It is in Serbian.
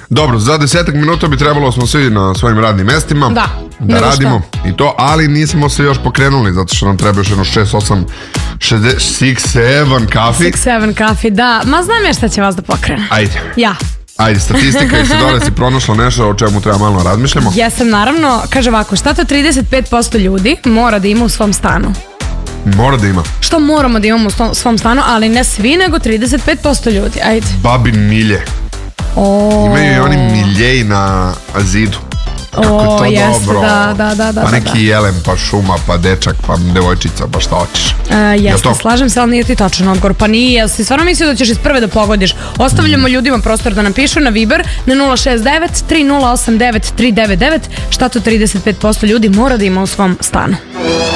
Dobro, za 10 minuta bi trebalo smo svi na svojim radnim mestima da radimo i to, ali nismo se još pokrenuli zato što nam treba još jedno 6, 8, 7 kafi. 6-7 kafi, da. Ma znam ja šta će vas da pokrene. Ajde, statistika, jesi dole si pronašla nešto o čemu treba malo razmišljamo? Jesam, naravno. Kaže ovako, šta to 35% ljudi mora da ima u svom stanu? Mora da ima. Što moramo da imamo u svom stanu, ali ne svi, nego 35% ljudi. Ajde. Babin milje. Imaju i oni miljeji na zidu. Kako je to dobro. Da. Pa neki jelen, pa šuma, pa dečak, pa devojčica, pa šta hoćeš. Jeste, slažem se, ali nije ti točan odgovor. Pa nije, jel si stvarno mislio da ćeš iz prve da pogodiš? Ostavljamo ljudima prostor da nam pišu na Viber na 069 3089 399 šta to 35% ljudi mora da ima u svom stanu.